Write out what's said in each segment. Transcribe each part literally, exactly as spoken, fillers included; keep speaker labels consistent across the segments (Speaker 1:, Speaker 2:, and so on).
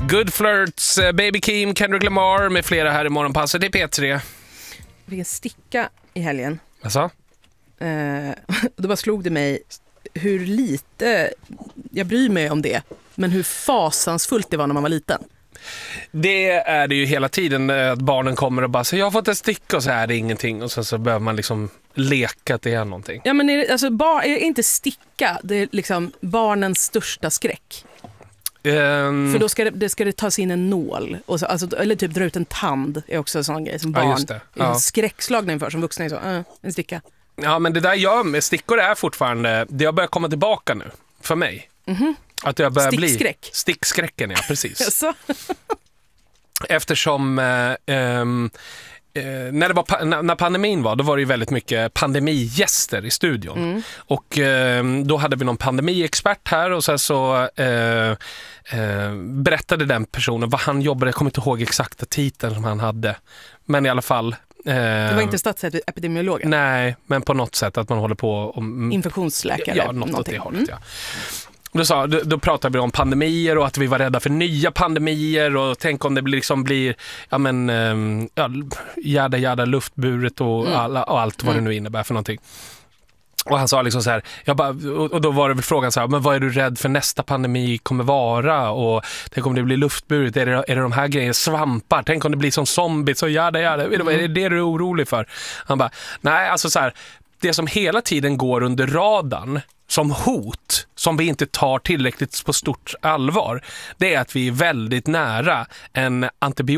Speaker 1: Good Flirts, Baby Keem, Kendrick Lamar med flera här i morgonpasset i P tre.
Speaker 2: Vilken sticka i helgen.
Speaker 1: Alltså?
Speaker 2: Eh, då bara slog det mig hur lite jag bryr mig om det, men hur fasansfullt det var när man var liten.
Speaker 1: Det är det ju hela tiden, att barnen kommer och bara säger jag har fått en sticka och så är det ingenting och sen så behöver man liksom leka att det är någonting.
Speaker 2: Ja, men är det, alltså, bar, är det inte sticka, det är liksom barnens största skräck. Um, För då ska det, det ska det tas in en nål och så, alltså, eller typ dra ut en tand är också en sån grej som barn
Speaker 1: ja, just det. Ja.
Speaker 2: är skräckslagna inför, som vuxna är så, uh, en sticka.
Speaker 1: Ja, men det där gör med stickor är fortfarande, det har börjat komma tillbaka nu för mig.
Speaker 2: Mm-hmm.
Speaker 1: Att jag börjar
Speaker 2: Stickskräck.
Speaker 1: bli stickskräcken, ja, precis.
Speaker 2: Yes.
Speaker 1: Eftersom eh, eh, när, det var, när pandemin var, då var det ju väldigt mycket pandemigäster i studion. Mm. Och eh, då hade vi någon pandemiexpert här och sen så eh, eh, berättade den personen vad han jobbade, jag kommer inte ihåg exakta titeln som han hade. Men i alla fall... Eh,
Speaker 2: det var inte statsepidemiologen?
Speaker 1: Nej, men på något sätt att man håller på... Om,
Speaker 2: infektionsläkare?
Speaker 1: Ja, något åt det hållet, ja. Då, sa, då, då pratade vi om pandemier och att vi var rädda för nya pandemier och tänk om det blir, liksom blir ja men um, ja, jäda, jäda, luftburet och, mm. alla, och allt vad mm. det nu innebär för någonting. Och han sa liksom så här, jag bara, och då var det väl frågan så här, men vad är du rädd för nästa pandemi kommer vara? Och tänk om det blir luftburet, är det, är det de här grejerna, svampar? Tänk om det blir som zombies och jäda, jäda. Mm. Är det det du är orolig för? Han bara, nej alltså så här, det som hela tiden går under radarn som hot, som vi inte tar tillräckligt på stort allvar, det är att vi är väldigt nära en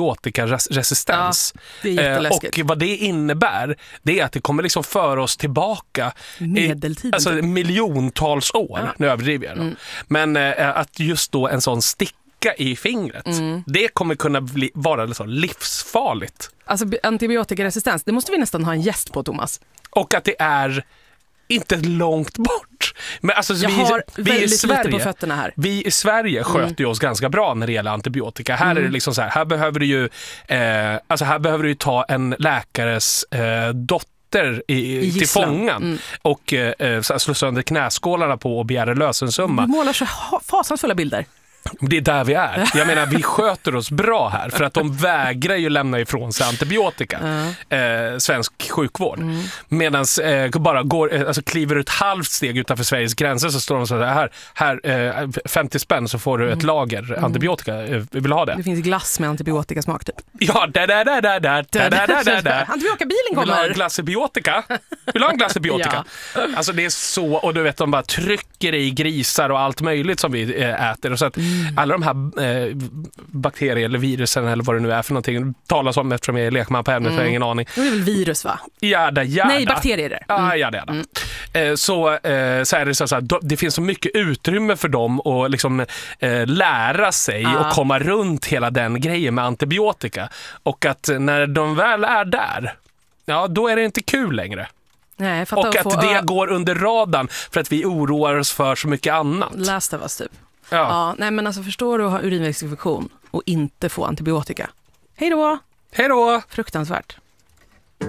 Speaker 1: antibiotikaresistens.
Speaker 2: Ja, det är jätteläskigt.
Speaker 1: Och vad det innebär, det är att det kommer liksom föra oss tillbaka
Speaker 2: medeltiden.
Speaker 1: Alltså miljontals år, ja. Nu överdriver jag. Mm. Men äh, att just då en sån sticka i fingret, mm. det kommer kunna bli, vara liksom livsfarligt.
Speaker 2: Alltså antibiotikaresistens, det måste vi nästan ha en gäst på, Thomas.
Speaker 1: Och att det är inte långt bort. Men alltså,
Speaker 2: jag
Speaker 1: vi,
Speaker 2: har
Speaker 1: vi i Sverige,
Speaker 2: lite på fötterna här.
Speaker 1: Vi i Sverige sköter mm. ju oss ganska bra när det gäller antibiotika. Här mm. är det liksom så här, här behöver du ju eh, alltså här behöver du ju ta en läkares eh, dotter i, I till fångan mm. och eh, slå sönder knäskålarna på och begära lösensumma.
Speaker 2: Du målar så fasansfulla bilder.
Speaker 1: Det är där vi är. Jag menar, vi sköter oss bra här för att de vägrar ju lämna ifrån sig antibiotika. Mm. Eh, svensk sjukvård. Mm. Medan eh, bara går, alltså kliver ett halvt steg utanför Sveriges gränser så står de så här, här eh, femtio spänn så får du ett mm. lager mm. antibiotika. Eh, vill du ha det?
Speaker 2: Det finns glass med antibiotikasmak typ.
Speaker 1: Ja, där, där, där, där, där, där, där, där, där.
Speaker 2: Antibiotikabilen kommer.
Speaker 1: Vill du ha en glassibiotika? Vill du ha en glassibiotika? Ja. Alltså det är så, och du vet, de bara trycker i grisar och allt möjligt som vi eh, äter. Och så att mm. alla de här eh, bakterier eller virusen eller vad det nu är för någonting talas om eftersom jag är lekman på ämnet mm. för jag har ingen aning.
Speaker 2: Det är väl virus, va?
Speaker 1: Jada, jada.
Speaker 2: Nej, bakterier det.
Speaker 1: Mm. Ja, jada, jada. Mm. Eh, så, eh, så är det så, så här, det finns så mycket utrymme för dem att liksom, eh, lära sig ah. och komma runt hela den grejen med antibiotika. Och att när de väl är där, ja, då är det inte kul längre.
Speaker 2: Nej,
Speaker 1: och att,
Speaker 2: att få,
Speaker 1: det
Speaker 2: uh...
Speaker 1: går under radarn för att vi oroar oss för så mycket annat.
Speaker 2: Last of us typ.
Speaker 1: Ja.
Speaker 2: Ja, nej men alltså förstår du att ha urinvägsinfektion och inte få antibiotika. Hej då!
Speaker 1: Hej då!
Speaker 2: Fruktansvärt.